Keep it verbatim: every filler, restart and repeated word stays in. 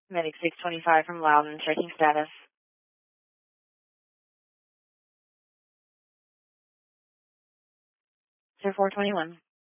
Medic six twenty-five from Loudon, checking status. Sir four twenty-one.